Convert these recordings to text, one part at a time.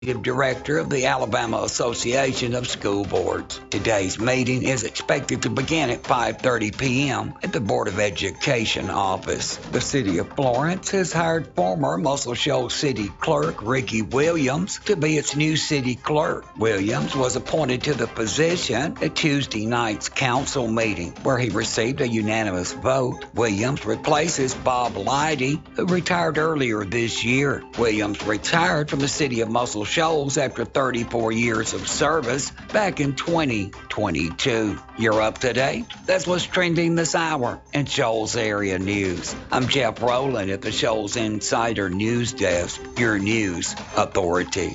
Director of the Alabama Association of School Boards. Today's meeting is expected to begin at 5:30 p.m. at the Board of Education office. The city of Florence has hired former Muscle Shoals City Clerk Ricky Williams to be its new city clerk. Williams was appointed to the position at Tuesday night's council meeting, where he received a unanimous vote. Williams replaces Bob Leidy, who retired earlier this year. Williams retired from the city of Muscle Shoals after 34 years of service back in 2022. You're up to date. That's what's trending this hour in Shoals area news. I'm Jeff Rowland at the Shoals Insider News Desk, your news authority.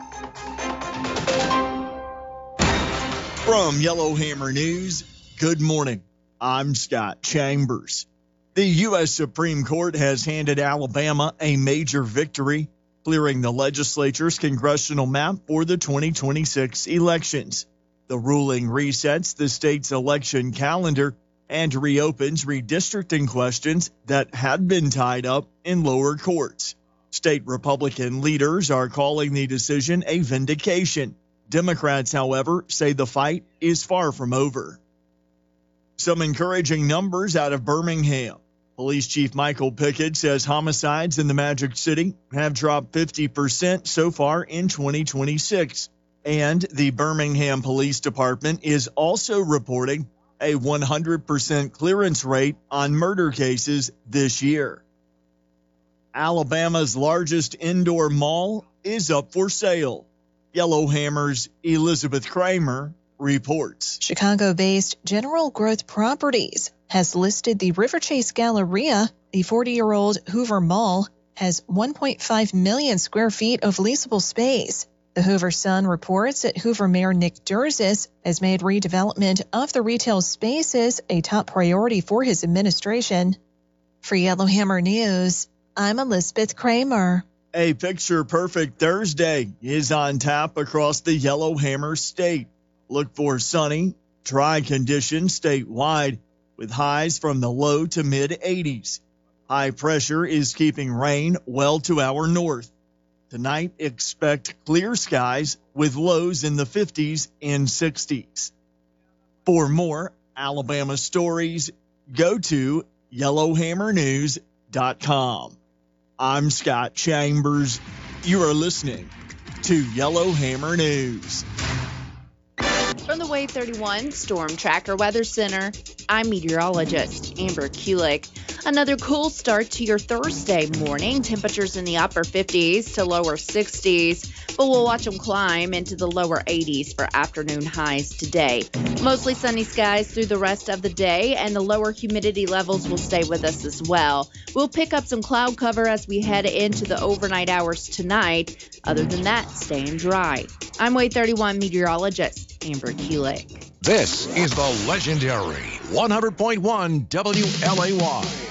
From Yellowhammer News, good morning. I'm Scott Chambers. The U.S. Supreme Court has handed Alabama a major victory, clearing the legislature's congressional map for the 2026 elections. The ruling resets the state's election calendar and reopens redistricting questions that had been tied up in lower courts. State Republican leaders are calling the decision a vindication. Democrats, however, say the fight is far from over. Some encouraging numbers out of Birmingham. Police Chief Michael Pickett says homicides in the Magic City have dropped 50% so far in 2026. And the Birmingham Police Department is also reporting a 100% clearance rate on murder cases this year. Alabama's largest indoor mall is up for sale. Yellowhammer's Elizabeth Kramer reports. Chicago-based General Growth Properties has listed the Riverchase Galleria. The 40-year-old Hoover Mall has 1.5 million square feet of leasable space. The Hoover Sun reports that Hoover Mayor Nick Durzis has made redevelopment of the retail spaces a top priority for his administration. For Yellowhammer News, I'm Elizabeth Kramer. A picture-perfect Thursday is on tap across the Yellowhammer state. Look for sunny, dry conditions statewide with highs from the low to mid-80s. High pressure is keeping rain well to our north. Tonight, expect clear skies with lows in the 50s and 60s. For more Alabama stories, go to yellowhammernews.com. I'm Scott Chambers. You are listening to Yellowhammer News. From the Wave 31 Storm Tracker Weather Center, I'm meteorologist Amber Kulik. Another cool start to your Thursday morning. Temperatures in the upper 50s to lower 60s, but we'll watch them climb into the lower 80s for afternoon highs today. Mostly sunny skies through the rest of the day, and the lower humidity levels will stay with us as well. We'll pick up some cloud cover as we head into the overnight hours tonight. Other than that, staying dry. I'm Wave 31 meteorologist Amber Kulik. This is the legendary 100.1 WLAY.